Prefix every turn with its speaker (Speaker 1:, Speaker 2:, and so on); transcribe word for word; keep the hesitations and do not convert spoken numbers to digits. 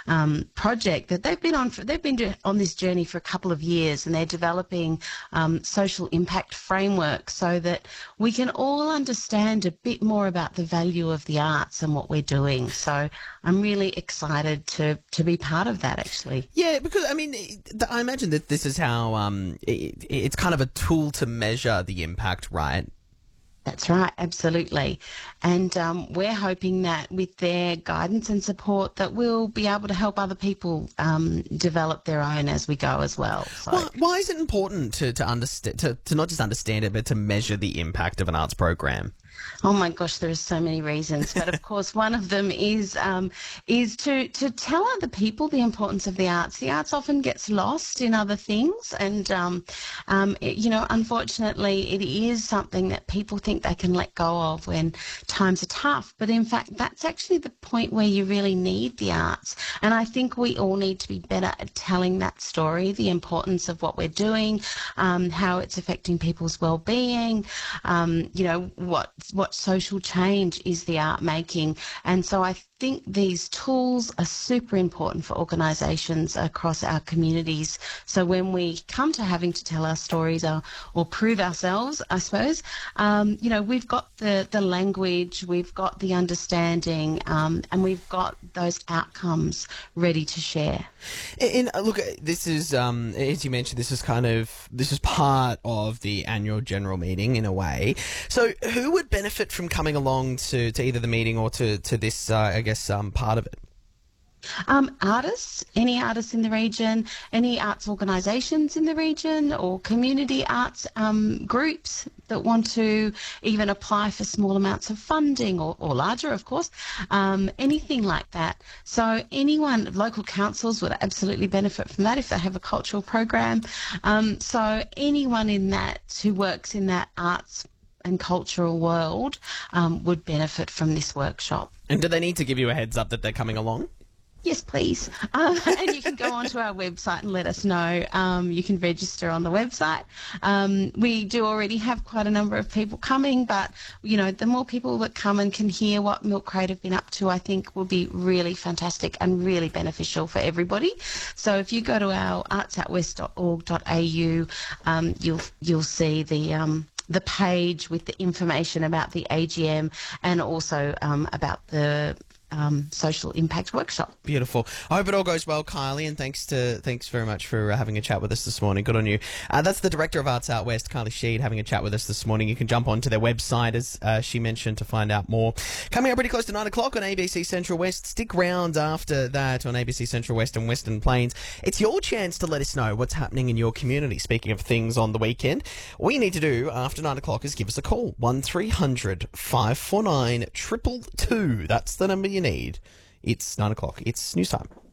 Speaker 1: um, project that they've been on. For, they've been do, on this journey for a couple of years, and they're developing um, social impact framework so that we can all understand a bit more about the value of the arts and what we're doing. So I'm really excited to to be part of that, actually.
Speaker 2: Yeah, because I mean, I imagine that this is how um, it, it's kind of a tool to measure the impact, right?
Speaker 1: That's right, absolutely. And um, we're hoping that with their guidance and support that we'll be able to help other people um, develop their own as we go as well. So.
Speaker 2: Why, why is it important to to understand to, to not just understand it, but to measure the impact of an arts program?
Speaker 1: Oh my gosh, there are so many reasons, but of course one of them is um, is to to tell other people the importance of the arts. The arts often gets lost in other things, and um, um, it, you know, unfortunately, it is something that people think they can let go of when times are tough. But in fact, that's actually the point where you really need the arts. And I think we all need to be better at telling that story, the importance of what we're doing, um, how it's affecting people's well-being, um, you know, what what social change is the art making. And so I think these tools are super important for organisations across our communities. So when we come to having to tell our stories or, or prove ourselves, I suppose, um, you know, we've got the, the language, we've got the understanding, um, and we've got those outcomes ready to share.
Speaker 2: And, and look, this is, um, as you mentioned, this is kind of, this is part of the annual general meeting in a way. So who would benefit from coming along to, to either the meeting or to, to this, uh, I guess, um, part of it?
Speaker 1: Um, artists, any artists in the region, any arts organisations in the region, or community arts um, groups that want to even apply for small amounts of funding, or, or larger, of course, um, anything like that. So anyone, local councils would absolutely benefit from that if they have a cultural program. Um, so anyone in that who works in that arts and cultural world um, would benefit from this workshop.
Speaker 2: And do they need to give you a heads up that they're coming along?
Speaker 1: Yes, please. Um, and you can go onto our website and let us know. Um, you can register on the website. Um, we do already have quite a number of people coming, but, you know, the more people that come and can hear what Milk Crate have been up to, I think will be really fantastic and really beneficial for everybody. So if you go to our arts out west dot org dot a u, um, you'll, you'll see the... Um, the page with the information about the A G M and also um, about the um, social impact workshop.
Speaker 2: Beautiful. I hope it all goes well, Kylie, and thanks to thanks very much for uh, having a chat with us this morning. Good on you. Uh, that's the Director of Arts Out West, Kylie Sheed, having a chat with us this morning. You can jump onto their website, as uh, she mentioned, to find out more. Coming up pretty close to nine o'clock on A B C Central West. Stick round after that on A B C Central West and Western Plains. It's your chance to let us know what's happening in your community. Speaking of things on the weekend, all you need to do after nine o'clock is give us a call. one three hundred five four nine two two two. That's the number you need. It's nine o'clock. It's news time.